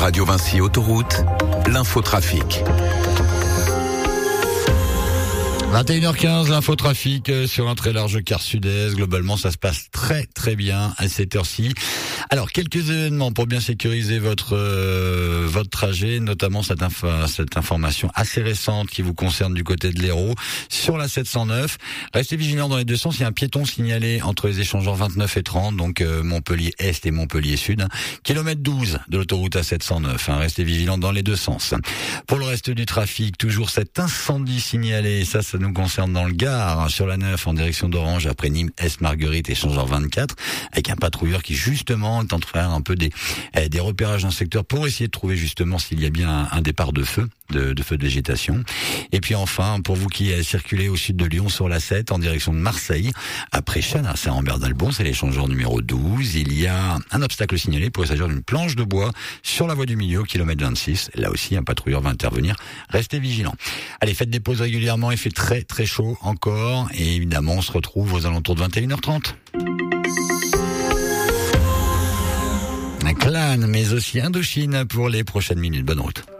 Radio Vinci Autoroute, l'infotrafic. 21h15, l'infotrafic sur un très large quart sud-est. Globalement, ça se passe très très bien à cette heure-ci. Alors, quelques événements pour bien sécuriser votre trajet, notamment cette information assez récente qui vous concerne du côté de l'Hérault sur la 709. Restez vigilants dans les deux sens. Il y a un piéton signalé entre les échangeurs 29 et 30, donc Montpellier Est et Montpellier Sud. Kilomètre 12 de l'autoroute A709. Restez vigilants dans les deux sens. Pour le reste du trafic, toujours cet incendie signalé. Ça nous concerne dans le Gard, sur la 9 en direction d'Orange, après Nîmes, Est, Marguerite, échangeur 24, avec un patrouilleur qui justement est en train de faire un peu des repérages dans le secteur pour essayer de trouver justement s'il y a bien un départ de feu, de feu de végétation. Et puis enfin, pour vous qui circulez au sud de Lyon sur la 7 en direction de Marseille, après Chana, c'est Rambert d'Albon, c'est l'échangeur numéro 12, il y a un obstacle signalé pour s'agir d'une planche de bois sur la voie du milieu, kilomètre 26. Là aussi, un patrouilleur va intervenir. Restez vigilants. Allez, faites des pauses régulièrement, il fait très très chaud encore, et évidemment on se retrouve aux alentours de 21h30. Un clan, mais aussi Indochine pour les prochaines minutes. Bonne route.